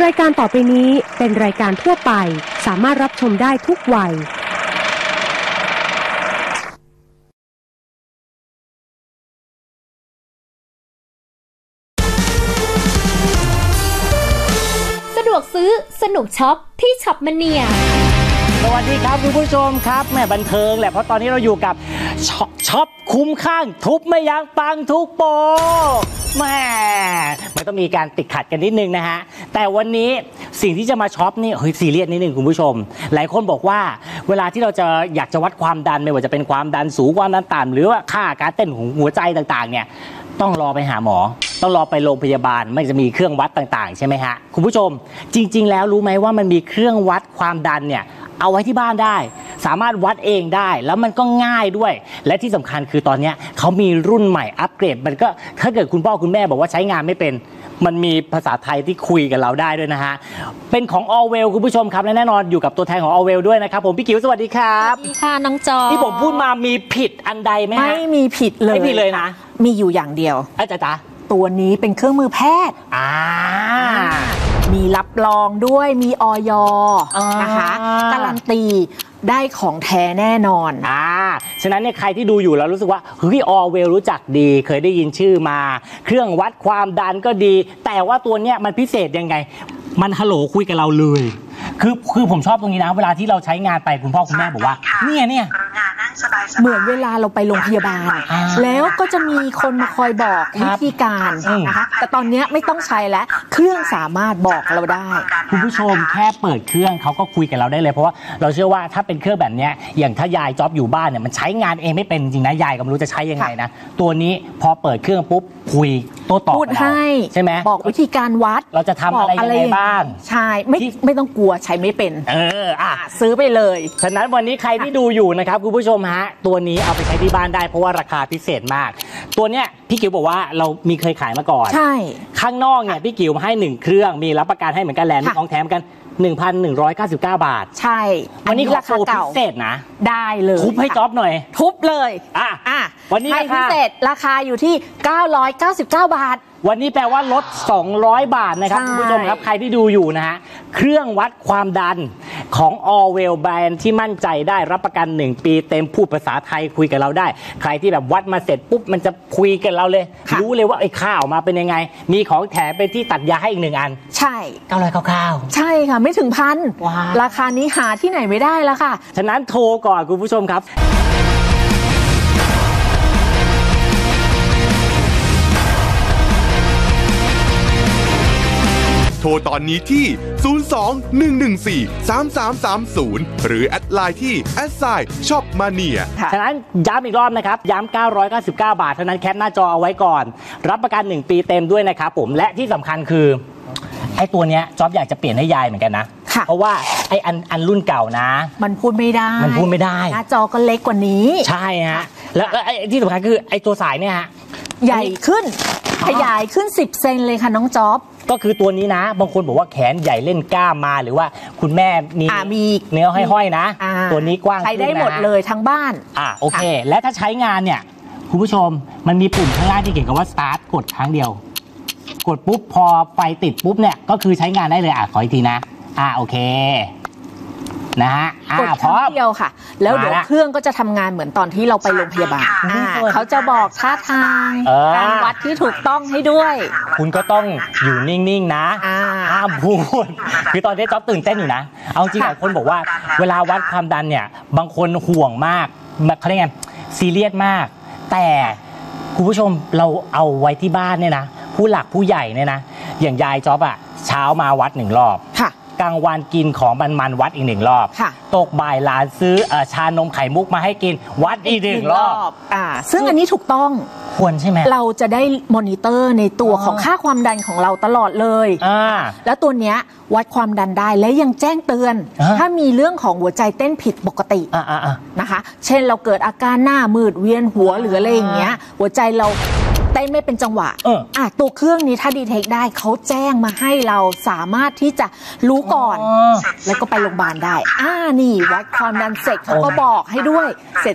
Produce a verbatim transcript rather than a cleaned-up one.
ายการต่อไปนี้เป็นรายการทั่วไปสามารถรับชมได้ทุกวัยสะดวกซื้อสนุกช็อปที่ช็อปมเนียสวัสดีครับคุณผู้ชมครับแม่บันเทิงแหละเพราะตอนนี้เราอยู่กับช็อปช็อปคุ้มข้างทุบไม่ยั้งปังทุกโปรแม่มันต้องมีการติดขัดกันนิดนึงนะฮะแต่วันนี้สิ่งที่จะมาช็อปนี่เฮ้ยซีเรียสนิดนึงคุณผู้ชมหลายคนบอกว่าเวลาที่เราจะอยากจะวัดความดันไม่ว่าจะเป็นความดันสูงความดันต่ำหรือว่าค่าการเต้นของหัวใจต่างๆเนี่ยต้องรอไปหาหมอต้องรอไปโรงพยาบาลไม่จะมีเครื่องวัดต่างๆใช่ไหมฮะคุณผู้ชมจริงๆแล้วรู้ไหมว่ามันมีเครื่องวัดความดันเนี่ยเอาไว้ที่บ้านได้สามารถวัดเองได้แล้วมันก็ง่ายด้วยและที่สำคัญคือตอนนี้เขามีรุ่นใหม่อัปเกรดมันก็ถ้าเกิดคุณพ่อคุณแม่บอกว่าใช้งานไม่เป็นมันมีภาษาไทยที่คุยกับเราได้ด้วยนะฮะเป็นของ Allwell คุณผู้ชมครับและแน่นอนอยู่กับตัวแทนของ Allwell ด้วยนะครับผมพี่กิ๋วสวัสดีครับสวัสดีค่ะน้องจอที่ผมพูดมามีผิดอันใดไหมฮะไม่มีผิดเลยไม่ผิดเลยนะมีอยู่อย่างเดียวอาจารย์จ๊ะตัวนี้เป็นเครื่องมือแพทย์อ่ามีรับรองด้วยมีอย.นะคะการันตีได้ของแท้แน่นอนอ่าฉะนั้นเนี่ยใครที่ดูอยู่แล้วรู้สึกว่าเฮ้ยออเวลรู้จักดีเคยได้ยินชื่อมาเครื่องวัดความดันก็ดีแต่ว่าตัวเนี้ยมันพิเศษยังไงมันฮัลโหลคุยกับเราเลยคือคือผมชอบตรงนี้นะเวลาที่เราใช้งานไปคุณพ่อคุณแม่บอกว่าเนี่ยเนี่ยเหมือนเวลาเราไปโรงพยาบาลแล้วก็จะมีคนมาคอยบอกวิธีการนะคะแต่ตอนนี้ไม่ต้องใช้แล้วเครื่องสามารถบอกเราได้คุณผู้ชมแค่เปิดเครื่องเขาก็คุยกับเราได้เลยเพราะว่าเราเชื่อว่าถ้าเป็นเครื่องแบบนี้อย่างถ้ายายจ๊อบอยู่บ้านเนี่ยมันใช้งานเองไม่เป็นจริงนะยายก็ไม่รู้จะใช้ยังไงนะตัวนี้พอเปิดเครื่องปุ๊บคุยโต้ตอบพูดให้ใช่ไหมบอกวิธีการวัดเราจะทำอะไรยังไงบ้างใช่ไม่ไม่ต้องกลัวใช้ไม่เป็นเอออ่ะซื้อไปเลยฉะนั้นวันนี้ใครที่ดูอยู่นะครับคุณผู้ชมฮะตัวนี้เอาไปใช้ที่บ้านได้เพราะว่าราคาพิเศษมากตัวเนี้ยพี่กิ๋วบอกว่าเรามีเคยขายมาก่อนใช่ข้างนอกเนี่ยพี่กิ๋วให้หนึ่งเครื่องมีรับประกันให้เหมือนกันแหละมีของแถมกัน หนึ่งพันหนึ่งร้อยเก้าสิบเก้า บาทใช่วันนี้ราคาพิเศษนะได้เลยทุบให้จ๊อบหน่อยทุบเลยอ่ะอ่ะวันนี้พิเศษราคาอยู่ที่เก้าร้อยเก้าสิบเก้าบาทวันนี้แปลว่าลดสองร้อยบาทนะครับคุณผู้ชมครับใครที่ดูอยู่นะฮะเครื่องวัดความดันของ Allwell แบรนด์ที่มั่นใจได้รับประกันหนึ่งปีเต็มพูดภาษาไทยคุยกับเราได้ใครที่แบบวัดมาเสร็จปุ๊บมันจะคุยกับเราเลยรู้เลยว่าไอ้ข้าวมาเป็นยังไงมีของแถมเป็นที่ตัดยาให้อีกหนึ่งอันใช่เก้าร้อยเก้าสิบเก้าใช่ค่ะไม่ถึงพันราคานี้หาที่ไหนไม่ได้แล้วค่ะฉะนั้นโทรก่อนคุณผู้ชมครับโทรตอนนี้ที่ ศูนย์ สอง หนึ่ง หนึ่ง สี่ สาม สาม สาม ศูนย์ หรือแอดไลน์ที่ แอท ไซน์ ช็อปมาเนียฉะนั้นย้ำอีกรอบนะครับย้ำเก้าร้อยเก้าสิบเก้า บาทเท่านั้นแคปหน้าจอเอาไว้ก่อนรับประกันหนึ่งปีเต็มด้วยนะครับผมและที่สำคัญคือไอ้ตัวเนี้ยจ๊อบอยากจะเปลี่ยนให้ยายเหมือนกันนะเพราะว่าไอ้อันอันรุ่นเก่านะมันพูดไม่ได้มันพูดไม่ได้หน้าจอก็เล็กกว่านี้ใช่ฮะแล้วไอ้ที่สำคัญคือไอ้ตัวสายเนี่ยฮะใหญ่ขึ้นขยายขึ้นสิบเซนเลยค่ะน้องจ๊อบก็คือตัวนี้นะบางคนบอกว่าแขนใหญ่เล่นกล้ามมาหรือว่าคุณแม่มีมีเนื้อห้อยๆนะตัวนี้กว้างใช้ได้หมดเลยทั้งบ้านอ่าโอเคและถ้าใช้งานเนี่ยคุณผู้ชมมันมีปุ่มข้างล่างที่เขียนคำว่า start กดครั้งเดียวกดปุ๊บพอไฟติดปุ๊บเนี่ยก็คือใช้งานได้เลยอ่ะขออีกทีนะอ่าโอเคนะฮะกดครั้งเดียวค่ะแล้วเดี๋ยวเครื่องก็จะทำงานเหมือนตอนที่เราไปโรงพยาบาลเขาจะบอกท่าทางการวัดที่ถูกต้องให้ด้วยคุณก็ต้องอยู่นิ่งๆนะห้ามพูดคือตอนนี้จ๊อบตื่นเต้นอยู่นะเอาจริงหลายคนบอกว่าเวลาวัดความดันเนี่ยบางคนห่วงมากเขาเรียกไงซีเรียสมากแต่คุณผู้ชมเราเอาไว้ที่บ้านเนี่ยนะผู้หลักผู้ใหญ่เนี่ยนะอย่างยายจ๊อบอะเช้ามาวัดหนึ่งรอบกลางวันกินของมันๆวัดอีกหนึ่งรอบตกบ่ายหลานซื้อชานมไข่มุกมาให้กินวัดอีกหนึ่งรอบอ่าซึ่งอันนี้ถูกต้องควรใช่ไหมเราจะได้มอนิเตอร์ในตัวของค่าความดันของเราตลอดเลยอ่าแล้วตัวเนี้ยวัดความดันได้และยังแจ้งเตือนถ้ามีเรื่องของหัวใจเต้นผิดปกตินะคะเช่นเราเกิดอาการหน้ามืดเวียนหัวหรืออะไรอย่างเงี้ยหัวใจเราเต้นไม่เป็นจังหวะอ่ะตัวเครื่องนี้ถ้าดีเทคได้เขาแจ้งมาให้เราสามารถที่จะรู้ก่อนแล้วก็ไปโรงพยาบาลได้อ่านี่วัดความดันเสร็จเขาก็บอกให้ด้วยเสร็จ